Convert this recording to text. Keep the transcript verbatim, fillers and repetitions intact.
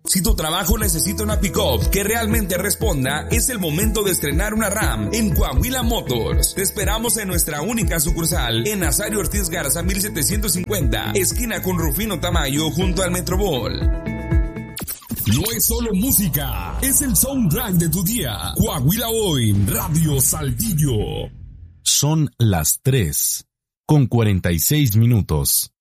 Si tu trabajo necesita una pick-up que realmente responda, es el momento de estrenar una RAM en Coahuila Motors. Te esperamos en nuestra única sucursal en Nazario Ortiz Garza mil setecientos cincuenta, esquina con Rufino Tamayo junto al Metrobol. No es solo música, es el soundtrack de tu día. Coahuila Hoy, Radio Saltillo. Son las tres con cuarenta y seis minutos.